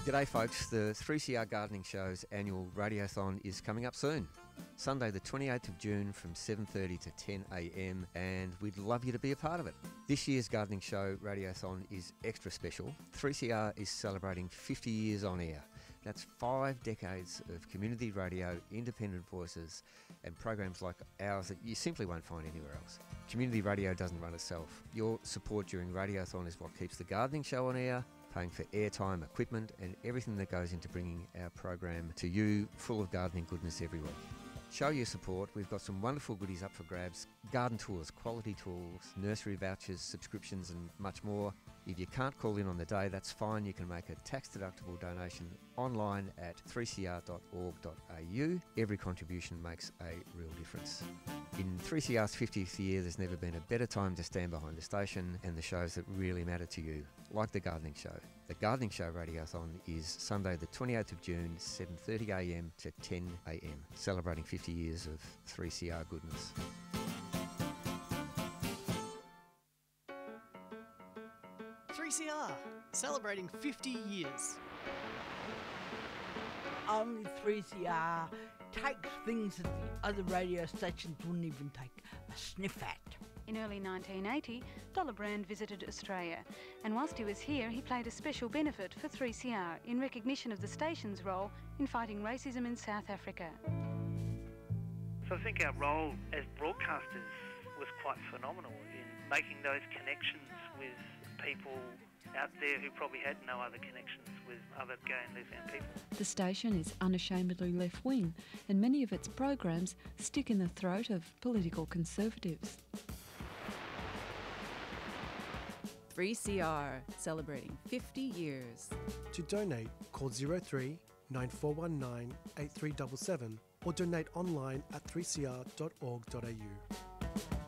G'day folks, the 3CR Gardening Show's annual Radiothon is coming up soon. Sunday the 28th of June from 7:30 to 10am, and we'd love you to be a part of it. This year's Gardening Show Radiothon is extra special. 3CR is celebrating 50 years on air. That's 5 decades of community radio, independent voices and programs like ours that you simply won't find anywhere else. Community radio doesn't run itself. Your support during Radiothon is what keeps the Gardening Show on air, paying for airtime, equipment and everything that goes into bringing our program to you, full of gardening goodness every week. Show your support. We've got some wonderful goodies up for grabs: garden tours, quality tools, nursery vouchers, subscriptions and much more. If you can't call in on the day, that's fine. You can make a tax-deductible donation online at 3cr.org.au. Every contribution makes a real difference. In 3CR's 50th year, there's never been a better time to stand behind the station and the shows that really matter to you, like The Gardening Show. The Gardening Show Radiothon is Sunday the 28th of June, 7:30am to 10am, celebrating 50 years of 3CR goodness. Celebrating 50 years. Only 3CR takes things that the other radio stations wouldn't even take a sniff at. In early 1980, Dollar Brand visited Australia, and whilst he was here, he played a special benefit for 3CR in recognition of the station's role in fighting racism in South Africa. So I think our role as broadcasters was quite phenomenal in making those connections with people out there who probably had no other connections with other gay and lesbian people. The station is unashamedly left-wing, and many of its programs stick in the throat of political conservatives. 3CR, celebrating 50 years. To donate, call 03 9419 8377 or donate online at 3cr.org.au.